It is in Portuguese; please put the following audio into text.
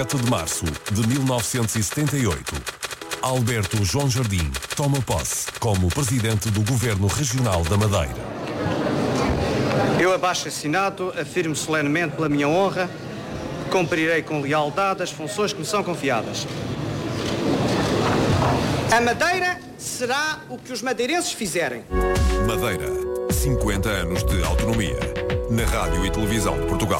7 de março de 1978, Alberto João Jardim toma posse como Presidente do Governo Regional da Madeira. Eu, abaixo assinado, afirmo solenemente pela minha honra que cumprirei com lealdade as funções que me são confiadas. A Madeira será o que os madeirenses fizerem. Madeira, 50 anos de autonomia. Na Rádio e Televisão de Portugal.